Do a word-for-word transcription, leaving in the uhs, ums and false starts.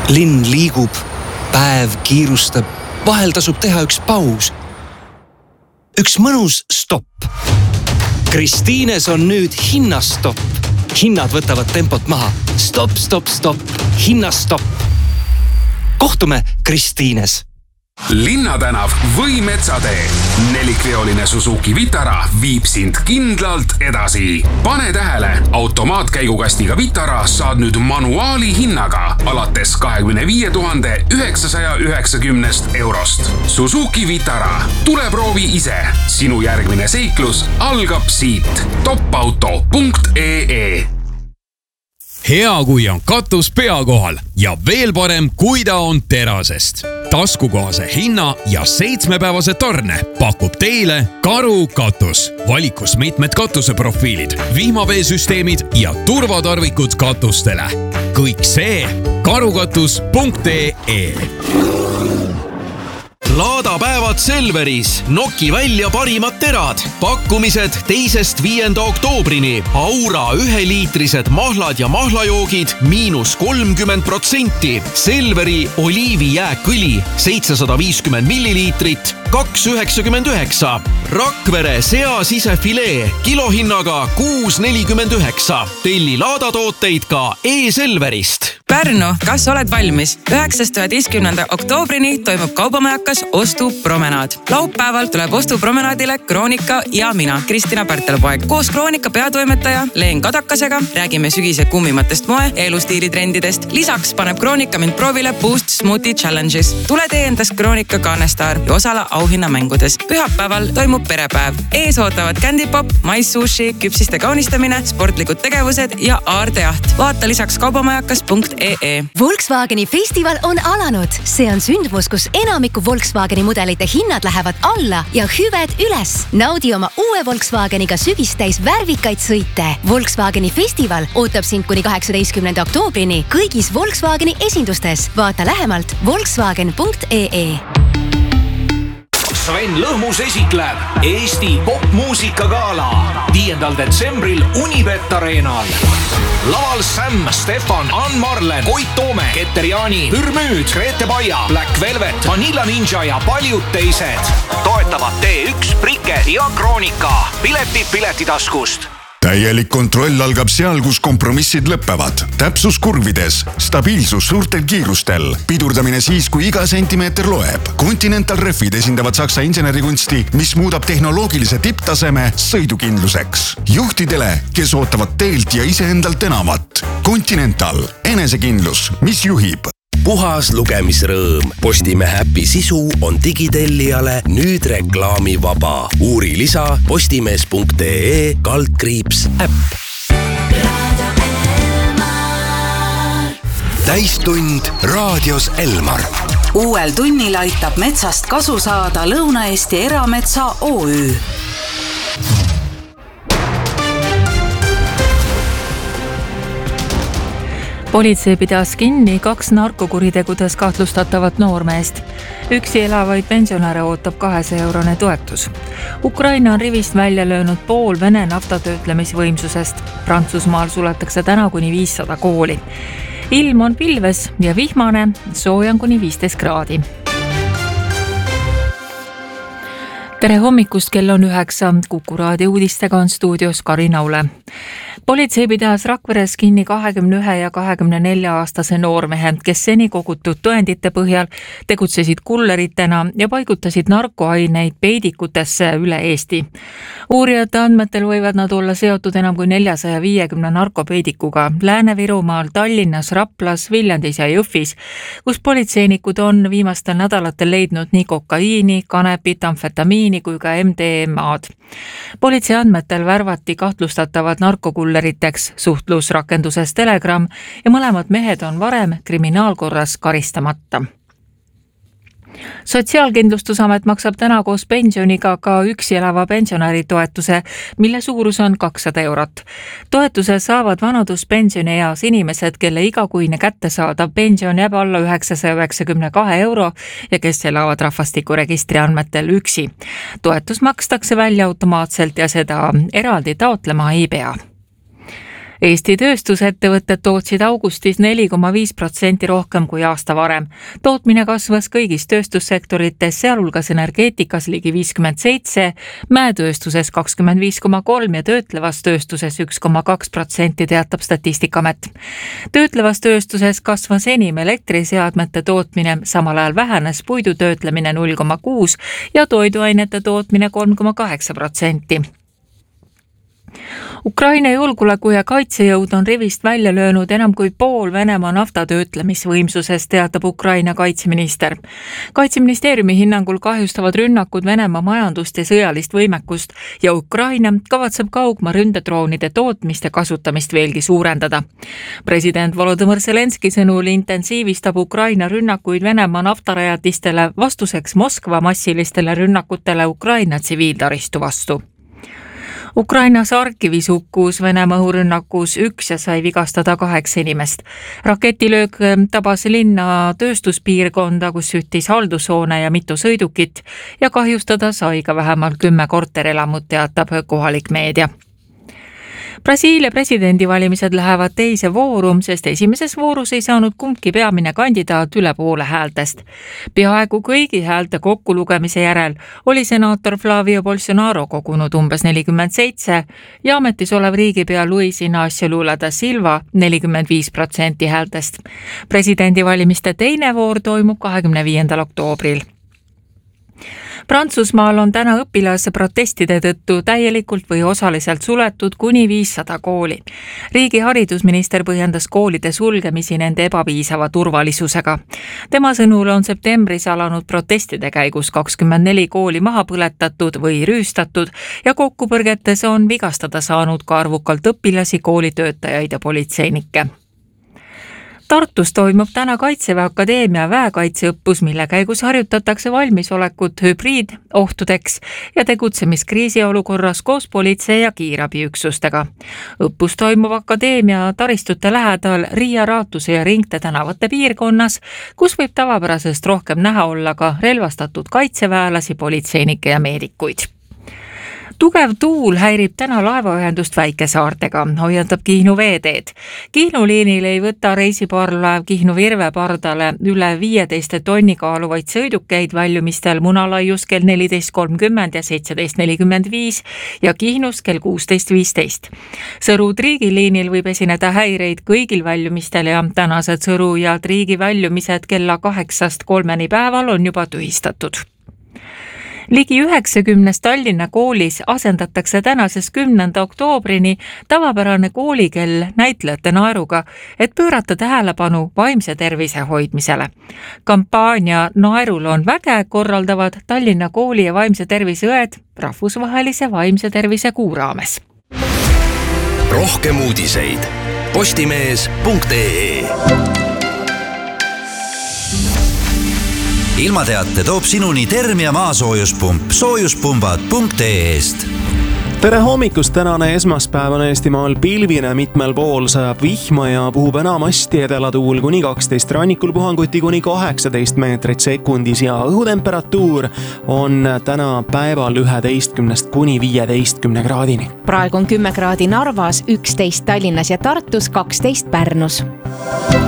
Linn liigub, päev kiirustab, vahel tasub teha üks paus. Üks mõnus stopp. Kristiines on nüüd hinnastopp. Hinnad võtavad tempot maha. Stop, stop, stop. Hinnastopp. Kohtume Kristiines. Linnatänav või Metsatee. Nelikveoline Suzuki Vitara viib sind kindlalt edasi. Pane tähele, automaatkäigukastiga Vitara saad nüüd manuaali hinnaga alates kahekümne viie tuhande üheksasaja üheksakümnest eurost. Suzuki Vitara. Tule proovi ise. Sinu järgmine seiklus algab siit. topauto punkt ee. Hea, kui on katus pea kohal ja veel parem, kui ta on terasest. Taskukohase hinna ja seitsmepäevase tarne pakub teile Karu katus. Valikus mitmed katuseprofiilid, vihmaveesüsteemid ja turvatarvikud katustele. Kõik see karukatus punkt ee. Laadapäevad Selveris. Noki välja parimad terad. Pakkumised teisest viienda oktoobrini. Aura üheliitrised mahlad ja mahlajoogid miinus kolmkümmend protsenti. Selveri oliivijääkõli seitsesada viiskümmend milliliitrit, kaks üheksakümmend üheksa. Rakvere sea sisefilee kilohinnaga kuus nelikümmend üheksa. Telli laadatooteid ka e-Selverist. Pärnu, kas oled valmis? üheksast üheteistkümnenda oktoobrini toimub kaubamajakas ostupromenaad. Laupäeval tuleb ostupromenaadile Kroonika ja mina, Kristina Pärtelpoeg. Koos Kroonika peatoimetaja Leen Kadakasega räägime sügise kummimatest moe ja elustiilitrendidest. Lisaks paneb Kroonika mind proovile Boost Smoothie Challenges. Tule tee endast Kroonika Kaanestaar ja osala auhinnamängudes. Pühapäeval toimub perepäev. Ees ootavad Candypop, maissushi, küpsiste kaunistamine, sportlikud tegevused ja aardejaht. Vaata lisaks kaubamajakas punkt ee. Volkswageni festival on alanud. See on sündmus, kus enamiku Volkswageni mudelite hinnad lähevad alla ja hüved üles. Naudi oma uue Volkswageniga sügistäis värvikaid sõite. Volkswageni festival ootab sind kuni kaheksateistkümnenda oktoobrini kõigis Volkswageni esindustes. Vaata lähemalt volkswagen punkt ee. Sven Lõhmus esitleb Eesti popmuusikagala viiendal detsembril Unibet Arenal. Laval Sam, Stefan, Ann Marlen, Koit Toome, Keter Jaani, Pürmüüd, Grete Baia, Black Velvet, Vanilla Ninja ja paljud teised. Toetavad T üks, Prike ja Kroonika. Piletid Piletitaskust. Täielik kontroll algab seal, kus kompromissid lõppevad. Täpsus kurvides, stabiilsus suurtel kiirustel, pidurdamine siis, kui iga sentimeeter loeb. Continental Refid esindavad Saksa insenerikunsti, mis muudab tehnoloogilise tipptaseme sõidukindluseks. Juhtidele, kes ootavad teelt ja iseendalt enamat. Continental, enesekindlus, mis juhib. Puhas lugemisrõõm. Postimehe äpi sisu on digitellijale nüüd reklaamivaba. Uuri lisa postimees punkt ee kaldkriips äpp. Täistund raadios Elmar. Uuel tunnil aitab metsast kasu saada Lõuna-Eesti Erametsa O Ü. Politsei pidas kinni kaks narkokuritegudes kahtlustatavat noormeest. Üksi elavaid pensionäre ootab kahesaja eurone toetus. Ukraina on rivist välja löönud pool Vene naftatöötlemisvõimsusest. Prantsusmaal suletakse täna kuni viissada kooli. Ilm on pilves ja vihmane, sooja on kuni viisteist kraadi. Tere hommikust, kell on üheksa. Kuku raadio uudistega on stuudios Karin Aule. Politsei pidas Rakveres kinni kahekümne ühe ja kahekümne nelja aastase noormehe, kes seni kogutud tõendite põhjal tegutsesid kulleritena ja paigutasid narkoaineid peidikutesse üle Eesti. Uurijate andmetel võivad nad olla seotud enam kui neljasaja viiekümne narkopeidikuga Lääne-Virumaal, Tallinnas, Raplas, Viljandis ja Jõhvis, kus politseinikud on viimastel nädalatel leidnud nii kokaiini, kanepit, amfetamiini kui ka M D M A-d. Politsei andmetel värvati kahtlustatavad narkokulleriteks suhtlusrakenduses Telegram ja mõlemad mehed on varem kriminaalkorras karistamata. Sotsiaalkindlustusamet maksab täna koos pensioniga ka üksi elava pensionäri toetuse, mille suurus on kakssada eurot. Toetuse saavad vanaduspensioni eas inimesed, kelle igakuine kättesaadav pension jääb alla üheksasaja üheksakümne kahe euro ja kes elavad rahvastikuregistri andmetel üksi. Toetus makstakse välja automaatselt ja seda eraldi taotlema ei pea. Eesti tööstusettevõtted tootsid augustis neli koma viis protsenti rohkem kui aasta varem. Tootmine kasvas kõigis tööstussektorites, sealhulgas energeetikas ligi viiskümmend seitse, mäetööstuses kakskümmend viis koma kolm ja töötlevas tööstuses üks koma kaks protsenti, teatab Statistikamet. Töötlevas tööstuses kasvas enim elektriseadmete tootmine, samal ajal vähenes puidu töötlemine null koma kuus ja toiduainete tootmine kolm koma kaheksa protsenti. Ukraina julgeoleku ja kaitsejõud on rivist välja löönud enam kui pool Venemaa naftatöötlemisvõimsusest, teatab Ukraina kaitseminister. Kaitseministeeriumi hinnangul kahjustavad rünnakud Venemaa majandust ja sõjalist võimekust ja Ukraina kavatseb kaugmaa ründedroonide tootmist ja kasutamist veelgi suurendada. President Volodõmõr Zelenski sõnul intensiivistab Ukraina rünnakuid Venemaa naftarajatistele vastuseks Moskva massilistele rünnakutele Ukraina tsiviiltaristu vastu. Ukrainas Harkivis hukkus Venemaa õhurünnakus üks ja sai vigastada kaheksa inimest. Raketilöök tabas linna tööstuspiirkonda, kus süttis haldushoone ja mitu sõidukit ja kahjustada sai ka vähemalt kümme korterelamut, teatab kohalik meedia. Brasiilia presidendivalimised lähevad teise vooru, sest esimeses voorus ei saanud kumbki peamine kandidaat üle poole häältest. Peaaegu kõigi häälte kokkulugemise järel oli senaator Flavio Bolsonaro kogunud umbes nelikümmend seitse ja ametis olev riigipea Luis Inácio Lula da Silva nelikümmend viis protsenti häältest. Presidendivalimiste teine voor toimub kahekümne viiendal oktoobril. Prantsusmaal on täna õpilase protestide tõttu täielikult või osaliselt suletud kuni viissada kooli. Riigi haridusminister põhjendas koolide sulgemisi nende ebapiisava turvalisusega. Tema sõnul on septembris alanud protestide käigus kakskümmend neli kooli maha põletatud või rüüstatud ja kokkupõrgetes on vigastada saanud ka arvukalt õpilasi, koolitöötajaid ja politseinikke. Tartus toimub täna Kaitseväe Akadeemia väekaitseõppus, mille käigus harjutatakse valmisolekut hübriidohtudeks ja tegutsemiskriisi olukorras koos politsei ja kiirabiüksustega. Õppus toimub Akadeemia taristute lähedal Riia, Raatuse ja Ringte tänavate piirkonnas, kus võib tavapärasest rohkem näha olla ka relvastatud kaitseväelasi, politseinikke ja meedikuid. Tugev tuul häirib täna laevaühendust väikesaartega, hoiatab Kihnu veeteed. Kihnu liinil ei võta reisiparvlaev Kihnu Virve pardale üle viieteist tonni kaaluvaid sõidukeid väljumistel Munalaius kell neliteist kolmkümmend ja seitseteist nelikümmend viis ja Kihnus kell kuusteist viisteist. Sõru-Triigi liinil võib esineda häireid kõigil väljumistel ja tänased Sõru ja Triigi väljumised kella kaheksast kolmeni päeval on juba tühistatud. Ligi üheksakümnes Tallinna koolis asendatakse tänases kümnenda oktoobrini tavapärane koolikell näitlejate naeruga, et pöörata tähelepanu vaimse tervise hoidmisele. Kampaania Naerul on väge korraldavad Tallinna kooli ja vaimse tervise õed rahvusvahelise vaimse tervise kuu raames. Rohkem uudiseid postimees punkt ee. Ilmateate toob sinuni Termia maasoojuspump soojuspumbad punkt ee-st. Tere hommikust, tänane esmaspäev on Eestimaal pilvine, mitmel pool sajab vihma ja puhub enamasti edelatuul kuni kaksteist, rannikul puhanguti kuni kaheksateist meetrit sekundis ja õhutemperatuur on täna päeval üheteistkümnest kuni viieteistkümne kraadini. Praegu on kümme kraadi Narvas, üksteist Tallinnas ja Tartus, kaksteist Pärnus.